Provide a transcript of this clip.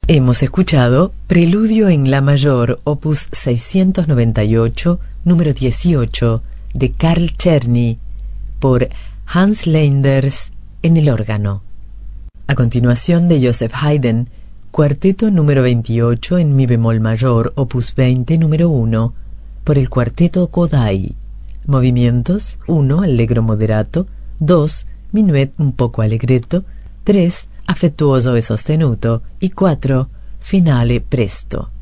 Hemos escuchado Preludio en La mayor, opus 698, número 18, de Carl Czerny, por Hans Leinders en el órgano. A continuación, de Joseph Haydn, Cuarteto número 28 en Mi bemol mayor, opus 20, número 1, por el Cuarteto Kodály. Movimientos: 1, allegro moderato; 2, minuet un poco allegretto; 3, affettuoso e sostenuto; y 4, finale presto.